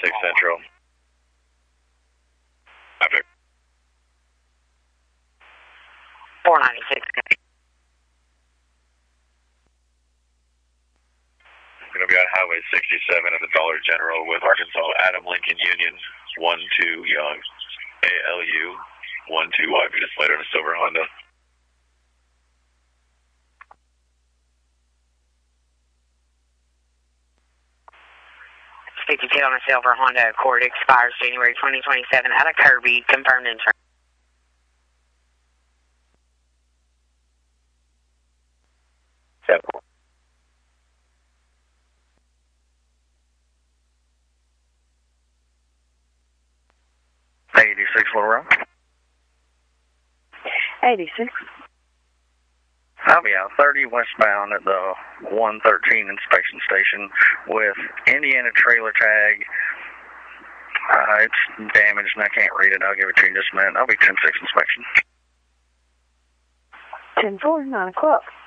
Central. After. 496. Going to be on Highway 67 at the Dollar General with Arkansas Adam Lincoln Union 12 Young ALU 12Y. We just later in a silver Honda. 52 on a silver Honda Accord, expires January 2027 out of Kirby, confirmed in turn. Yep. 86 Little Rock. 86. I'll be out 30 westbound at the 113 inspection station with Indiana trailer tag. It's damaged and I can't read it. I'll give it to you in just a minute. I'll be 10-6 inspection. 10-4, 9 o'clock.